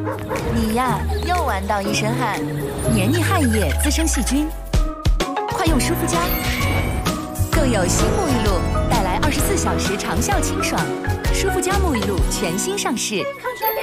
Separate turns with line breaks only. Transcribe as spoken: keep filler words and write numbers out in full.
你呀，又玩到一身汗，黏腻汗液滋生细菌。快用舒肤佳，更有新沐浴露带来二十四小时长效清爽。舒肤佳沐浴露全新上市。